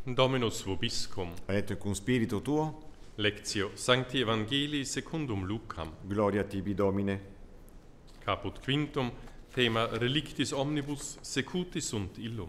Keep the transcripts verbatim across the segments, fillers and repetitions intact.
Dominus vobiscum. Et cum spiritu tuo, Lectio Sancti Evangelii secundum Lucam. gloria tibi Domine. Caput quintum, thema relictis omnibus secutis sunt illum.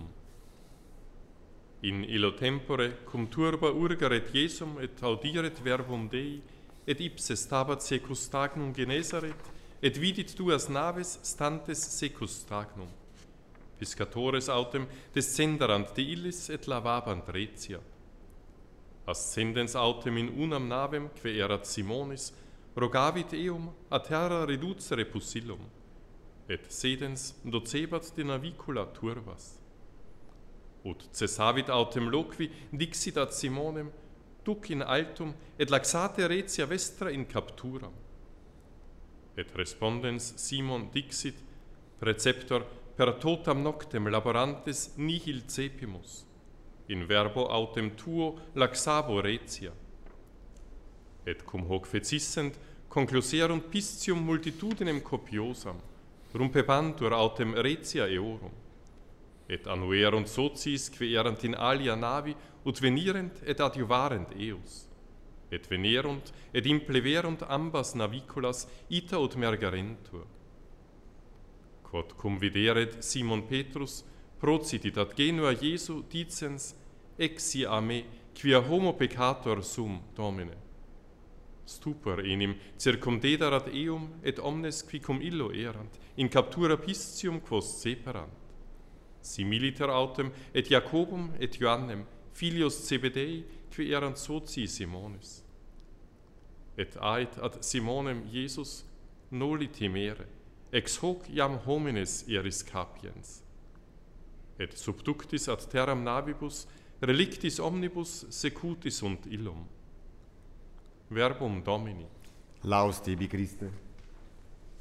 In illo tempore cum turba urgaret Jesum et audiret verbum Dei, et ipse stabat secus stagnum genesaret, et vidit duas naves stantes secus stagnum. Piscatores autem descenderant de illis et lavabant retia. Ascendens autem in unam navem, que erat Simonis, rogavit eum a terra reducere pusillum, et sedens docebat de navicula turbas. Ut cessavit autem loqui, dixit ad Simonem, duc in altum, et laxate retia vestra in capturam. Et respondens Simon dixit, preceptor, per totam noctem laborantes nihil cepimus, in verbo autem tuo laxabo retia. Et cum hoc fecissent, concluserunt piscium multitudinem copiosam, rumpebantur autem retia eorum, et annuerunt socis que erant in alia navi, ut venirent et adjuvarent eos, et venerunt et impleverunt ambas naviculas ita ut mergarentur. Quod cum videret Simon Petrus, procitit ad genua Iesu dicens, exi a me, quia homo peccator sum, Domine. Stupor enim circumdederat eum, et omnes qui cum illo erant, in captura piscium quos seperant. Similiter autem et Jacobum et Joannem, filios Zebedei, qui erant socii Simonis. Et ait ad Simonem Iesus, noli timere, ex hoc iam homines eris capiens. Et subductis ad terram navibus, relictis omnibus secutis sunt illum. Verbum Domini. Laus tibi Christe.